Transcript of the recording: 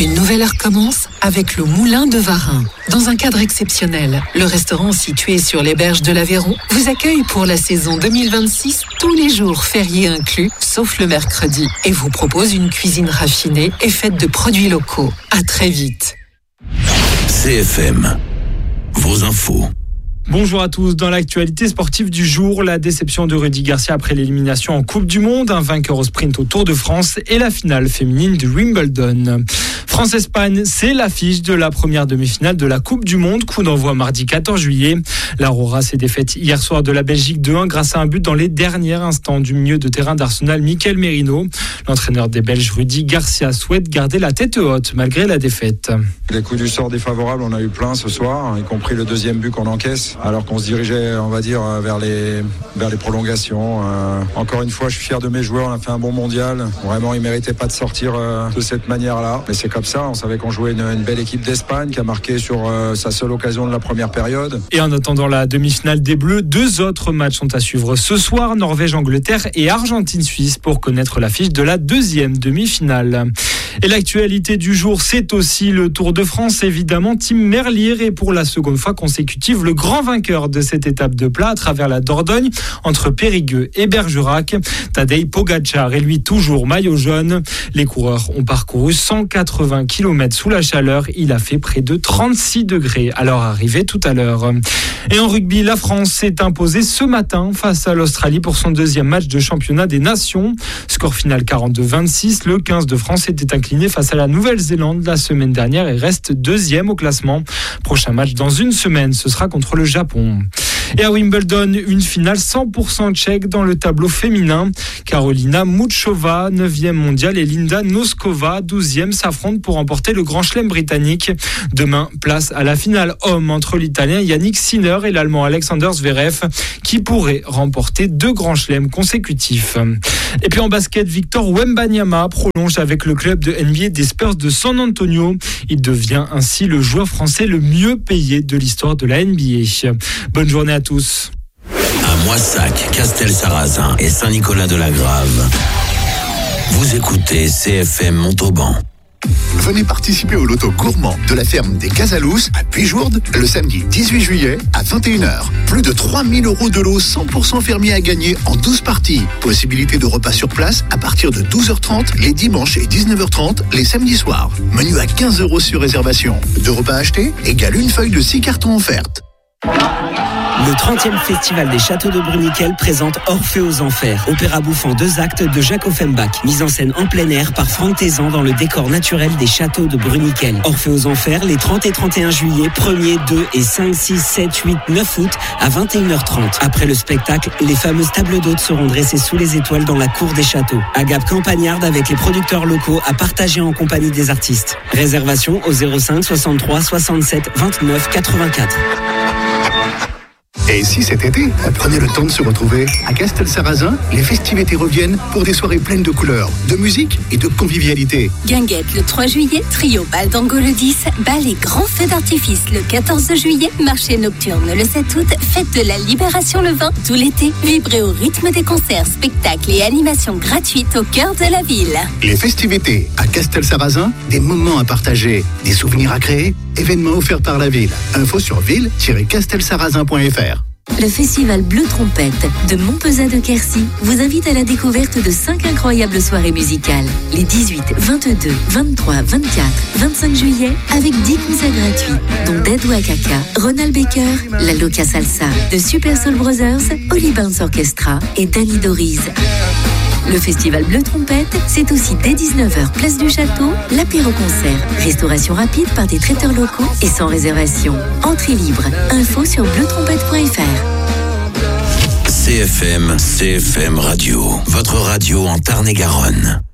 Une nouvelle heure commence avec le Moulin de Varin. Dans un cadre exceptionnel, le restaurant situé sur les berges de l'Aveyron vous accueille pour la saison 2026, tous les jours fériés inclus, sauf le mercredi, et vous propose une cuisine raffinée et faite de produits locaux. À très vite. CFM, vos infos. Bonjour à tous. Dans l'actualité sportive du jour, la déception de Rudy Garcia après l'élimination en Coupe du Monde, un vainqueur au sprint au Tour de France et la finale féminine de Wimbledon. France-Espagne, c'est l'affiche de la première demi-finale de la Coupe du Monde. Coup d'envoi mardi 14 juillet. L'Aurora s'est défaite hier soir de la Belgique 2-1 grâce à un but dans les derniers instants du milieu de terrain d'Arsenal, Mikel Merino. L'entraîneur des Belges, Rudy Garcia, souhaite garder la tête haute malgré la défaite. Les coups du sort défavorables, on a eu plein ce soir, y compris le deuxième but qu'on encaisse, alors qu'on se dirigeait, on va dire, vers les prolongations. Encore une fois, je suis fier de mes joueurs, on a fait un bon mondial. Vraiment, ils ne méritaient pas de sortir de cette manière-là. Mais c'est comme ça, on savait qu'on jouait une belle équipe d'Espagne qui a marqué sur sa seule occasion de la première période. Et en attendant la demi-finale des Bleus, 2 autres matchs sont à suivre ce soir, Norvège-Angleterre et Argentine-Suisse pour connaître l'affiche de la deuxième demi-finale. Et l'actualité du jour, c'est aussi le Tour de France, évidemment. Tim Merlier est pour la seconde fois consécutive le grand vainqueur de cette étape de plat à travers la Dordogne, entre Périgueux et Bergerac. Tadej Pogačar est lui toujours maillot jaune. Les coureurs ont parcouru 180 km sous la chaleur. Il a fait près de 36 degrés à leur arrivée tout à l'heure. Et en rugby, la France s'est imposée ce matin face à l'Australie pour son deuxième match de championnat des nations. Score final 42-26. Le 15 de France était incliné face à la Nouvelle-Zélande la semaine dernière et reste deuxième au classement. Prochain match dans une semaine, ce sera contre le Japon. Et à Wimbledon, une finale 100% tchèque dans le tableau féminin. Karolina Muchova, 9e mondiale, et Linda Noskova, 12e, s'affrontent pour remporter le Grand Chelem britannique. Demain, place à la finale homme entre l'Italien Yannick Sinner et l'Allemand Alexander Zverev, qui pourrait remporter 2 Grands Chelems consécutifs. Et puis en basket, Victor Wembanyama prolonge avec le club de NBA des Spurs de San Antonio. Il devient ainsi le joueur français le mieux payé de l'histoire de la NBA. Bonne journée à tous. À Moissac, Castel-Sarrazin et Saint-Nicolas-de-la-Grave. Vous écoutez CFM Montauban. Venez participer au loto gourmand de la ferme des Casalous à Puijourde le samedi 18 juillet à 21h. Plus de 3 000 € de lot 100% fermier à gagner en 12 parties. Possibilité de repas sur place à partir de 12h30 les dimanches et 19h30 les samedis soirs. Menu à 15 € sur réservation. 2 repas achetés égale une feuille de 6 cartons offertes. Le 30e Festival des Châteaux de Bruniquel présente Orphée aux Enfers, opéra bouffant 2 actes de Jacques Offenbach, mise en scène en plein air par Franck Tézan dans le décor naturel des Châteaux de Bruniquel. Orphée aux Enfers, les 30 et 31 juillet, 1er, 2 et 5, 6, 7, 8, 9 août à 21h30. Après le spectacle, les fameuses tables d'hôtes seront dressées sous les étoiles dans la cour des châteaux. Agape campagnarde avec les producteurs locaux à partager en compagnie des artistes. Réservation au 05 63 67 29 84. Et si cet été, prenez le temps de se retrouver à Castel-Sarrazin, les festivités reviennent pour des soirées pleines de couleurs, de musique et de convivialité. Guinguette le 3 juillet, Trio Bal Dango le 10, bal et grand feu d'artifice le 14 juillet, marché nocturne le 7 août, fête de la Libération le 20, tout l'été, vibrez au rythme des concerts, spectacles et animations gratuites au cœur de la ville. Les festivités à Castel-Sarrazin, des moments à partager, des souvenirs à créer, événements offerts par la ville. Info sur ville-castelsarrazin.fr. Le festival Bleu Trompette de Montpezat de Quercy vous invite à la découverte de 5 incroyables soirées musicales. Les 18, 22, 23, 24, 25 juillet avec 10 concerts gratuits, dont Dead Wakaka, Ronald Baker, La Loca Salsa, The Super Soul Brothers, Holly Barnes Orchestra et Danny Doriz. Le festival Bleu Trompette, c'est aussi dès 19h, place du Château, l'apéro-concert, restauration rapide par des traiteurs locaux et sans réservation. Entrée libre. Info sur bleutrompette.fr. CFM Radio, votre radio en Tarn-et-Garonne.